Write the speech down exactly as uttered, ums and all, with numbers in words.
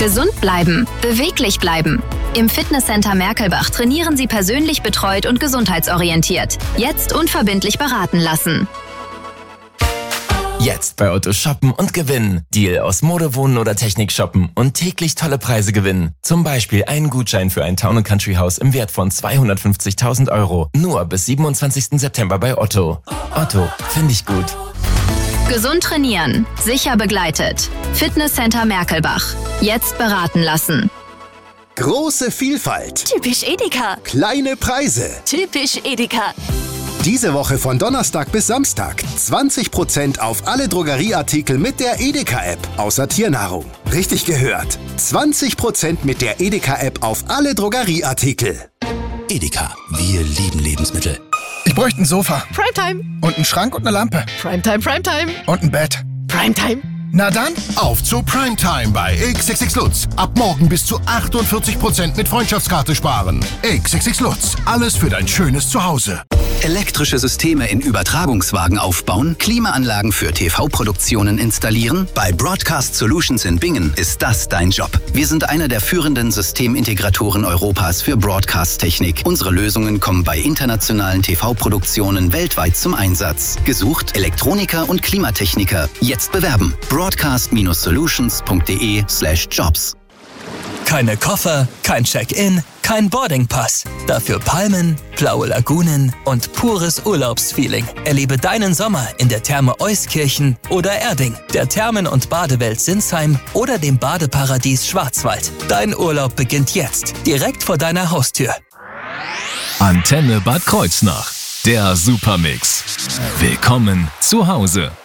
Gesund bleiben, beweglich bleiben. Im Fitnesscenter Merkelbach trainieren Sie persönlich betreut und gesundheitsorientiert. Jetzt unverbindlich beraten lassen. Jetzt bei Otto shoppen und gewinnen. Deal aus Mode, Wohnen oder Technik shoppen und täglich tolle Preise gewinnen. Zum Beispiel einen Gutschein für ein Town and Country Haus im Wert von zweihundertfünfzigtausend Euro. Nur bis siebenundzwanzigsten September bei Otto. Otto, finde ich gut. Gesund trainieren, sicher begleitet. Fitnesscenter Merkelbach. Jetzt beraten lassen. Große Vielfalt. Typisch Edeka. Kleine Preise. Typisch Edeka. Diese Woche von Donnerstag bis Samstag zwanzig Prozent auf alle Drogerieartikel mit der Edeka-App, außer Tiernahrung. Richtig gehört. zwanzig Prozent mit der Edeka-App auf alle Drogerieartikel. Edeka, wir lieben Lebensmittel. Ich bräuchte ein Sofa. Primetime. Und einen Schrank und eine Lampe. Primetime, Primetime. Und ein Bett. Primetime. Na dann, auf zu Primetime bei X X X Lutz. Ab morgen bis zu achtundvierzig Prozent mit Freundschaftskarte sparen. X X X Lutz, alles für dein schönes Zuhause. Elektrische Systeme in Übertragungswagen aufbauen, Klimaanlagen für T V-Produktionen installieren? Bei Broadcast Solutions in Bingen ist das dein Job. Wir sind einer der führenden Systemintegratoren Europas für Broadcast-Technik. Unsere Lösungen kommen bei internationalen T V-Produktionen weltweit zum Einsatz. Gesucht Elektroniker und Klimatechniker. Jetzt bewerben. broadcast solutions punkt de slash jobs. Keine Koffer, kein Check-in, kein Boardingpass. Dafür Palmen, blaue Lagunen und pures Urlaubsfeeling. Erlebe deinen Sommer in der Therme Euskirchen oder Erding, der Thermen- und Badewelt Sinsheim oder dem Badeparadies Schwarzwald. Dein Urlaub beginnt jetzt, direkt vor deiner Haustür. Antenne Bad Kreuznach, der Supermix. Willkommen zu Hause.